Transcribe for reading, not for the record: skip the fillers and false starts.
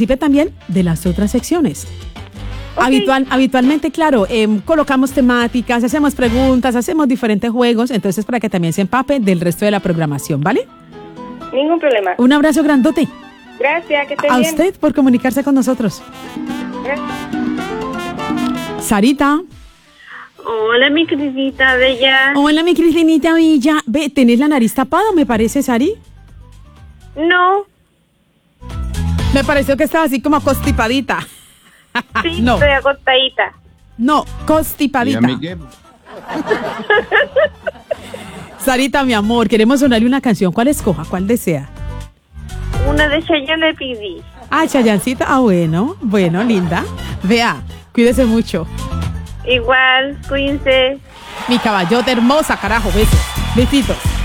participe también de las otras secciones. Okay. Habitualmente, claro, colocamos temáticas, hacemos preguntas, hacemos diferentes juegos, entonces para que también se empape del resto de la programación, ¿vale? Ningún problema. Un abrazo grandote. Gracias, que esté A bien. usted por comunicarse con nosotros. Gracias. Sarita. Hola, mi Crisita bella. Hola, mi Cristinita Villa. Ve, ¿tenés la nariz tapada, me parece, Sari? No, Me pareció que estaba así como constipadita. sí, No. estoy acostadita. No, ¿Y a constipadita. mí qué? Sarita, mi amor, queremos sonarle una canción. ¿Cuál escoja? ¿Cuál desea? Una de Chayanne le pedí. Ah, Chayancita. Ah, bueno, linda. Vea, cuídese mucho. Igual, cuídense. Mi caballota hermosa, carajo, besos. Besitos.